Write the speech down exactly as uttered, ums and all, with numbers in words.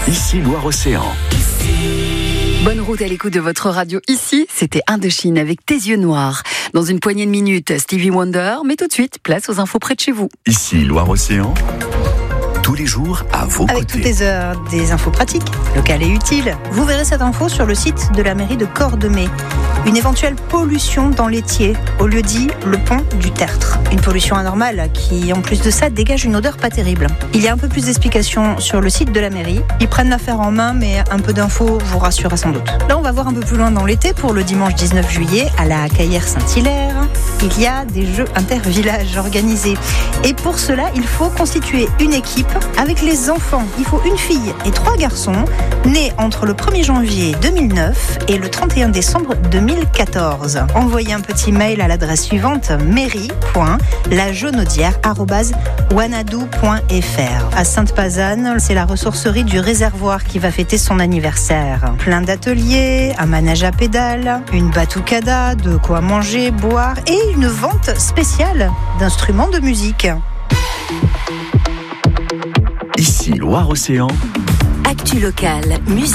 Ici Loire-Océan. Bonne route à l'écoute de votre radio. Ici, c'était Indochine avec Tes yeux noirs. Dans une poignée de minutes, Stevie Wonder, mais tout de suite, place aux infos près de chez vous. Ici Loire-Océan. Tous les jours à vos Avec côtés. toutes les heures, des infos pratiques, locales et utiles. Vous verrez cette info sur le site de la mairie de Cordemais. Une éventuelle pollution dans l'Étier, au lieu dit le pont du Tertre. Une pollution anormale qui, en plus de ça, dégage une odeur pas terrible. Il y a un peu plus d'explications sur le site de la mairie. Ils prennent l'affaire en main, mais un peu d'infos vous rassurera sans doute. Là, on va voir un peu plus loin dans l'été pour le dimanche dix-neuf juillet à la Caillère Saint-Hilaire. Il y a des jeux inter-villages organisés. Et pour cela, il faut constituer une équipe avec les enfants. Il faut une fille et trois garçons nés entre le premier janvier deux mille neuf et le trente et un décembre deux mille quatorze. Envoyez un petit mail à l'adresse suivante mairie point lajaunaudière arobase wanadoo point f r. À Sainte-Pazanne, c'est la ressourcerie du Réservoir qui va fêter son anniversaire. Plein d'ateliers, un manège à pédales, une batucada, de quoi manger, boire et une vente spéciale d'instruments de musique. Ici Loire-Océan. Actu locale, musique.